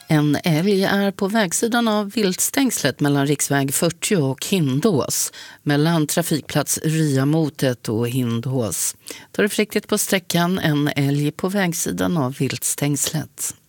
En älg är på vägsidan av viltstängslet mellan riksväg 40 och Hindås, mellan trafikplats Ryamotet och Hindås. Ta det försiktigt på sträckan, en älg på vägsidan av viltstängslet.